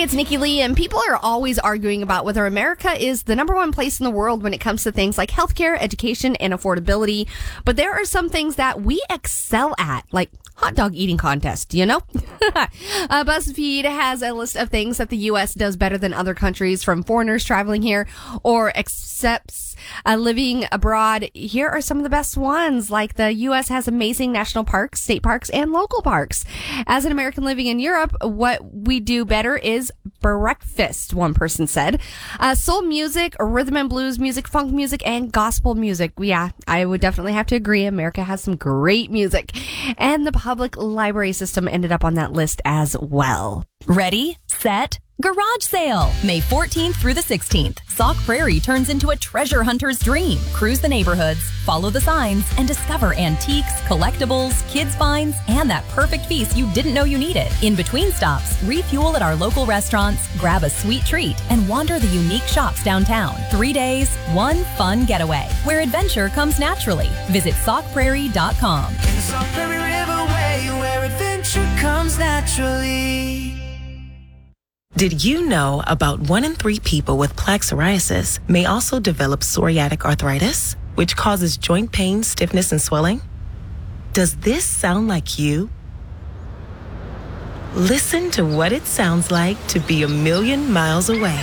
it's Nikki Lee, and people are always arguing about whether America is the number one place in the world when it comes to things like healthcare, education, and affordability. But there are some things that we excel at, like hot dog eating contest, you know? BuzzFeed has a list of things that the U.S. does better than other countries, from foreigners traveling here or accepts living abroad. Here are some of the best ones, like the U.S. has amazing national parks, state parks, and local parks. As an American living in Europe, what we do better is breakfast, one person said. Soul music, rhythm and blues music, funk music, and gospel music. Yeah, I would definitely have to agree. America has some great music. And the public library system ended up on that list as well. Ready, set, garage sale. May 14th through the 16th. Sauk Prairie turns into a treasure hunter's dream. Cruise the neighborhoods, follow the signs, and discover antiques, collectibles, kids finds, and that perfect feast you didn't know you needed. In between stops, refuel at our local restaurants, grab a sweet treat, and wander the unique shops downtown. 3 days, one fun getaway, where adventure comes naturally. Visit SaukPrairie.com. In the Sauk Prairie Riverway, where adventure comes naturally. Did you know about 1 in 3 people with plaque psoriasis may also develop psoriatic arthritis, which causes joint pain, stiffness, and swelling? Does this sound like you? Listen to what it sounds like to be a million miles away.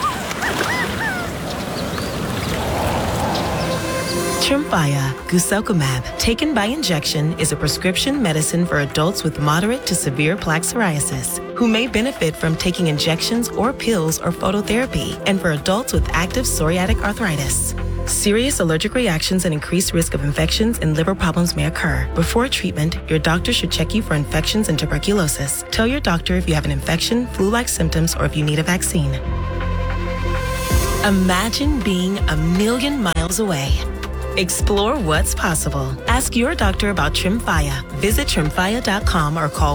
Tremfya guselkumab, taken by injection, is a prescription medicine for adults with moderate to severe plaque psoriasis who may benefit from taking injections or pills or phototherapy, and for adults with active psoriatic arthritis. Serious allergic reactions and increased risk of infections and liver problems may occur. Before treatment, your doctor should check you for infections and tuberculosis. Tell your doctor if you have an infection, flu-like symptoms, or if you need a vaccine. Imagine being a million miles away. Explore what's possible. Ask your doctor about Tremfya. Visit Tremfya.com or call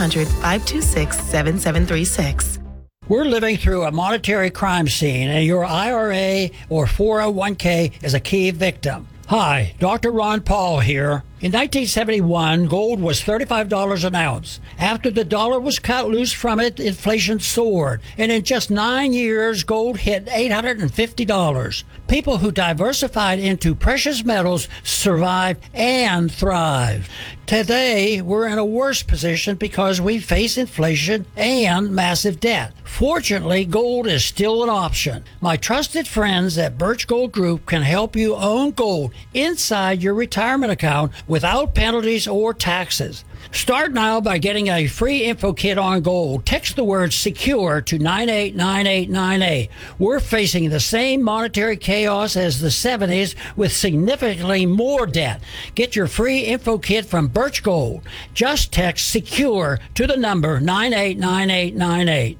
1-800-526-7736. We're living through a monetary crime scene, and your IRA or 401k is a key victim. Hi, Dr. Ron Paul here. In 1971, gold was $35 an ounce. After the dollar was cut loose from it, inflation soared. And in just 9 years, gold hit $850. People who diversified into precious metals survived and thrived. Today, we're in a worse position because we face inflation and massive debt. Fortunately, gold is still an option. My trusted friends at Birch Gold Group can help you own gold inside your retirement account without penalties or taxes. Start now by getting a free info kit on gold. Text the word SECURE to 989898. We're facing the same monetary chaos as the 70s with significantly more debt. Get your free info kit from Birch Gold. Just text SECURE to the number 989898.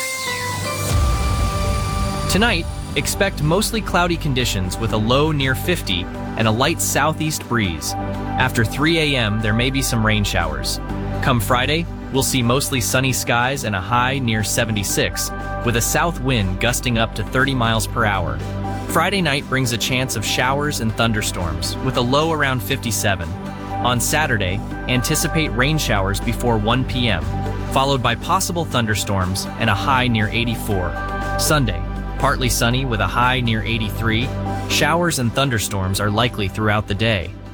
Tonight, expect mostly cloudy conditions with a low near 50 and a light southeast breeze. After 3 a.m., there may be some rain showers. Come Friday, we'll see mostly sunny skies and a high near 76, with a south wind gusting up to 30 miles per hour. Friday night brings a chance of showers and thunderstorms, with a low around 57. On Saturday, anticipate rain showers before 1 p.m., followed by possible thunderstorms and a high near 84. Sunday, partly sunny with a high near 83. Showers and thunderstorms are likely throughout the day.